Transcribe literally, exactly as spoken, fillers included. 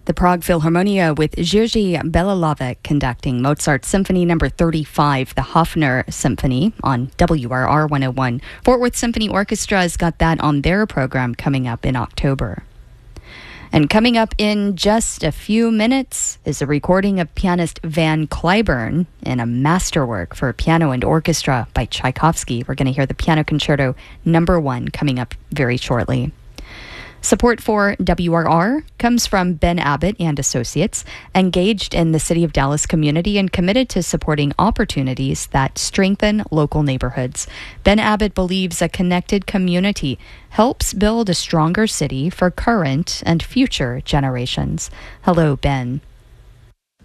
The Prague Philharmonia with Jiří Bělohlávek conducting Mozart's Symphony Number thirty-five, the Hofner Symphony, on W R R one oh one. Fort Worth Symphony Orchestra has got that on their program coming up in October. And coming up in just a few minutes is a recording of pianist Van Cliburn in a masterwork for piano and orchestra by Tchaikovsky. We're going to hear the Piano Concerto Number One coming up very shortly. Support for W R R comes from Ben Abbott and Associates, engaged in the City of Dallas community and committed to supporting opportunities that strengthen local neighborhoods. Ben Abbott believes a connected community helps build a stronger city for current and future generations. Hello, Ben.